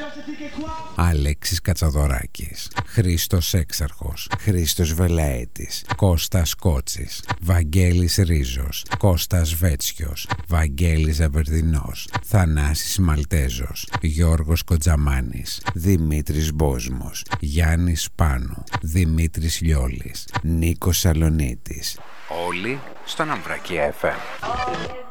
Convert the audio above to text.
Αλέξης Κατσαδωράκης, Χρήστος Έξαρχος, Χρήστος Βελαέτης, Κώστας Κότσης, Βαγγέλης Ρίζος, Κώστας Βέτσιος, Βαγγέλης Ζαβερδινός, Θανάσης Μαλτέζος, Γιώργος Κοτζαμάνης, Δημήτρης Μπόσμος, Γιάννης Πάνου, Δημήτρης Λιόλης, Νίκος Σαλονίτης. Όλοι στον Αμβρακή FM.